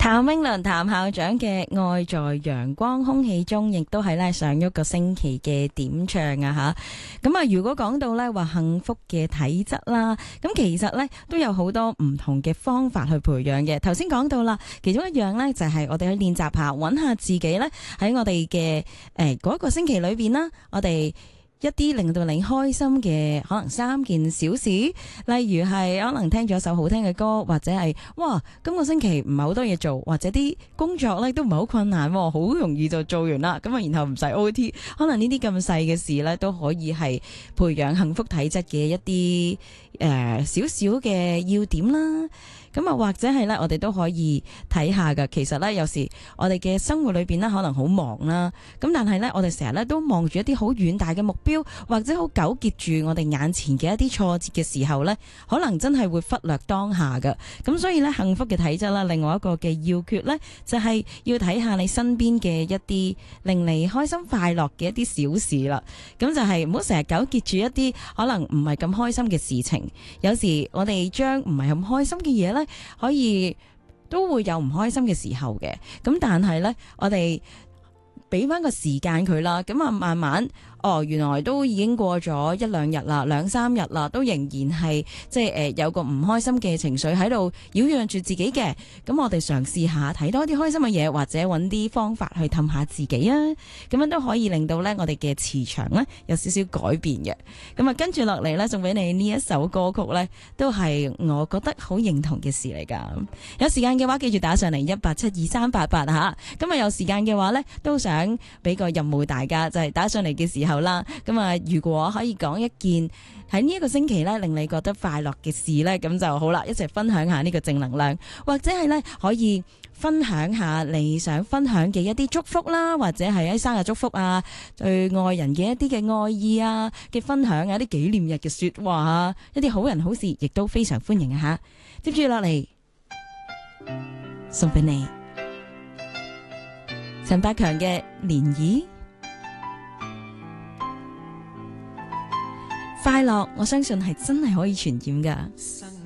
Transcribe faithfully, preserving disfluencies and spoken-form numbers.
譚詠麟譚校長嘅《愛在陽光空氣中》，亦都係咧上一個星期嘅點唱啊吓。咁啊，如果講到咧話幸福嘅體質啦，咁其實咧都有好多唔同嘅方法去培養嘅。頭先講到啦，其中一樣咧就係我哋去練習下，揾下自己咧喺我哋嘅誒嗰個星期裏邊啦，我哋一啲令到你開心嘅可能三件小事，例如係可能聽咗首好聽嘅歌，或者係哇今個星期唔係好多嘢做，或者啲工作咧都唔係好困難，好容易就做完啦，咁啊然後唔使 O T， 可能呢啲咁細嘅事咧都可以係培養幸福體質嘅一啲誒少少嘅要點啦。咁啊，或者係咧，我哋都可以睇下噶。其實咧，有時我哋嘅生活裏邊咧，可能好忙啦。咁但係咧，我哋成日咧都望住一啲好遠大嘅目標，或者好糾結住我哋眼前嘅一啲挫折嘅時候咧，可能真係會忽略當下噶。咁所以咧，幸福嘅體質啦，另外一個嘅要訣咧，就係要睇下你身邊嘅一啲令你開心快樂嘅一啲小事啦。咁就係唔好成日糾結住一啲可能唔係咁開心嘅事情。有時我哋將唔係咁開心嘅嘢咧，可以都會有唔開心嘅時候嘅，咁但係呢，我哋俾翻個時間佢啦，咁啊慢慢，哦，原來都已經過咗一兩日啦，兩三日啦，都仍然係即係誒有個唔開心嘅情緒喺度擾攘住自己嘅。咁我哋嘗試下睇多啲開心嘅嘢，或者揾啲方法去氹下自己啊。咁樣都可以令到呢我哋嘅磁場呢有少少改變嘅。咁啊跟住落嚟呢，送俾你呢一首歌曲呢，都係我覺得好認同嘅事嚟噶。有時間嘅話，記住打上嚟一八七二三八八吓。咁啊有時間嘅話呢，都想俾個任務大家，就係打上嚟嘅時候啦，咁啊，如果可以講一件喺呢一個星期咧令你覺得快樂嘅事咧，咁就好啦，一齊分享下呢個正能量，或者係咧可以分享下你想分享嘅一啲祝福啦，或者係喺生日祝福啊，對愛人嘅一啲嘅愛意啊嘅分享啊，一啲紀念日嘅說話啊，一啲好人好事，亦都非常歡迎啊吓。接住落嚟送俾你陳百強嘅漣漪。快樂，我相信係真係可以傳染㗎。